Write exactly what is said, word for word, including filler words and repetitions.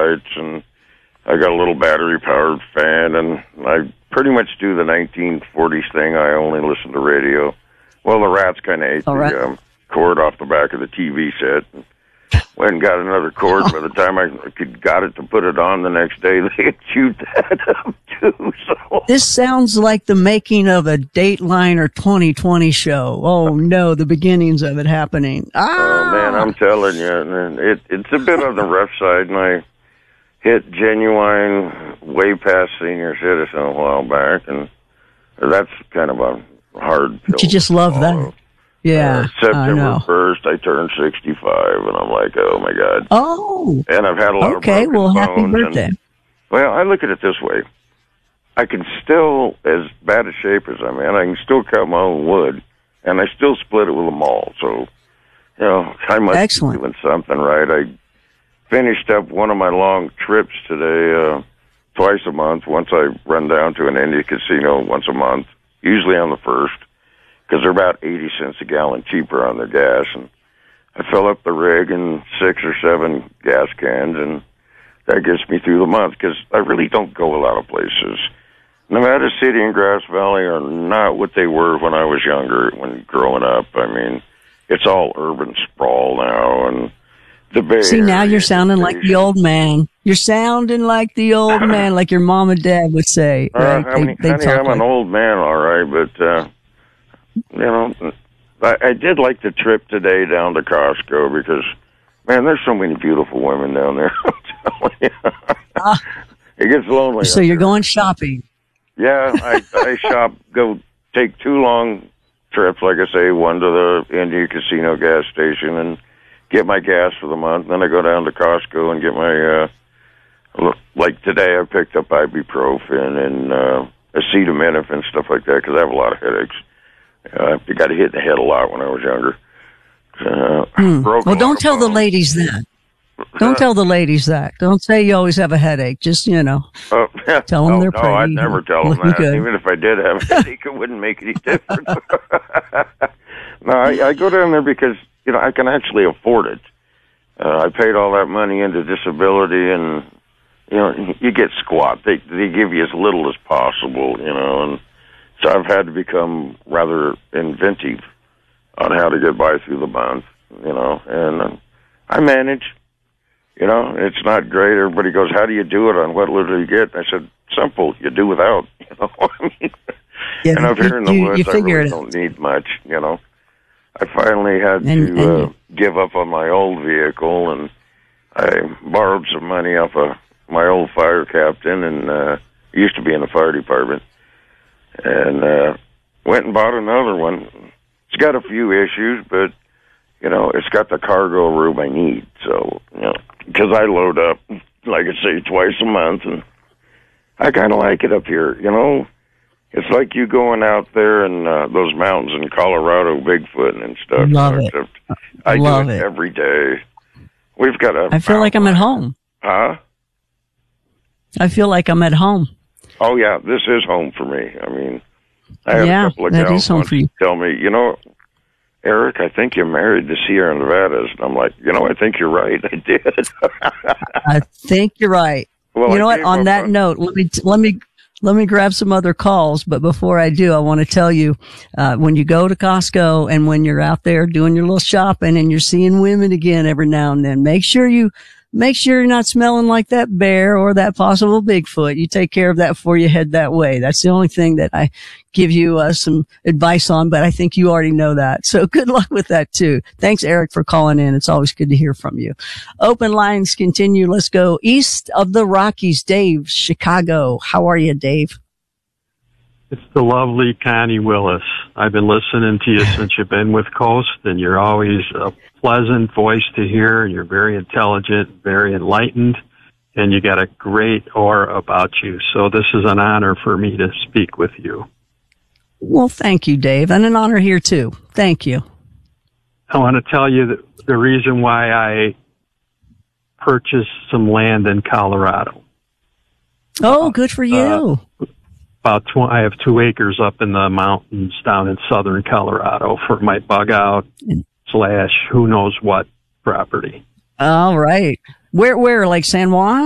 lights, and I got a little battery-powered fan, and I pretty much do the nineteen forties thing. I only listen to radio. Well, the rats kind of ate All right. the um, cord off the back of the T V set. And went and got another cord. By the time I could got it to put it on the next day, they had chewed that up too. So. This sounds like the making of a Dateline or twenty twenty show. Oh no, the beginnings of it happening. Ah! Oh man, I'm telling you, it, it's a bit on the rough side, and I hit Genuine way past senior citizen a while back, and that's kind of a hard pill. But you just love that. Yeah, uh, September first, I turned sixty-five, and I'm like, oh my God. Oh. And I've had a lot okay, of broken well, happy bones, birthday. And, well, I look at it this way. I can still, as bad a shape as I'm in, I can still cut my own wood, and I still split it with a maul. So, you know, I must Excellent. be doing something right. I finished up one of my long trips today, uh, twice a month. Once I run down to an Indian casino once a month, usually on the first, because they're about eighty cents a gallon cheaper on their gas. And I fill up the rig in six or seven gas cans, and that gets me through the month, because I really don't go a lot of places. Nevada City and Grass Valley are not what they were when I was younger, when growing up. I mean, it's all urban sprawl now, and the Bay See, now Area you're sounding like the old man. You're sounding like the old man, like your mom and dad would say. Right? Uh, honey, they, they honey I'm like... an old man, all right, but, uh, you know, I, I did like the trip today down to Costco, because, man, there's so many beautiful women down there. I'm telling you. Uh, it gets lonely. So you're there. Going shopping. Yeah, I, I shop, go take two long trips, like I say, one to the Indian Casino gas station and get my gas for the month. Then I go down to Costco and get my, uh, like today I picked up ibuprofen and uh, acetaminophen and stuff like that, because I have a lot of headaches. Uh, I got hit in the head a lot when I was younger. Uh, hmm. Well, don't tell the ladies that. Don't uh, tell the ladies that. Don't say you always have a headache. Just, you know, uh, yeah. tell them no, they're no, pretty. No, I'd never tell them that. Good. Even if I did have a headache, it wouldn't make any difference. No, I, I go down there because, you know, I can actually afford it. Uh, I paid all that money into disability, and, you know, you get squat. They they give you as little as possible, you know, and so I've had to become rather inventive on how to get by through the month, you know, and uh, I manage. You know, it's not great. Everybody goes, how do you do it? On what little do you get? I said, simple. You do without. You know, I mean, yeah, and up here in the you, woods, you I really don't need much. You know, I finally had and, to and, uh, give up on my old vehicle, and I borrowed some money off of my old fire captain, and uh, he used to be in the fire department, and uh, went and bought another one. It's got a few issues, but you know, it's got the cargo room I need. So, you know, because I load up, like I say, twice a month, and I kind of like it up here. You know, it's like you going out there in uh, those mountains in Colorado, Bigfoot and stuff. Love you know, it. Except I Love do it, it every day. We've got a. I feel like I'm at home. Huh? I feel like I'm at home. Oh yeah, this is home for me. I mean, I had yeah, a couple of that gals is home once for you. tell me, you know, Eric, I think you're married to Sierra Nevadas. And I'm like, you know, I think you're right. I did. I think you're right. Well, you I know what? On that on... note, let me, let me, let me grab some other calls. But before I do, I want to tell you, uh, when you go to Costco and when you're out there doing your little shopping and you're seeing women again every now and then, make sure you, make sure you're not smelling like that bear or that possible Bigfoot. You take care of that before you head that way. That's the only thing that I give you uh, some advice on, but I think you already know that. So good luck with that too. Thanks, Eric, for calling in. It's always good to hear from you. Open lines continue. Let's go east of the Rockies. Dave, Chicago. How are you, Dave? It's the lovely Connie Willis. I've been listening to you since you've been with Coast, and you're always a pleasant voice to hear, and you're very intelligent, very enlightened, and you got a great aura about you. So this is an honor for me to speak with you. Well, thank you, Dave, and an honor here too. Thank you. I want to tell you that the reason why I purchased some land in Colorado. Oh, good for you. Uh, About tw- I have two acres up in the mountains down in southern Colorado for my bug out slash who knows what property. All right. Where, where, like San Juan?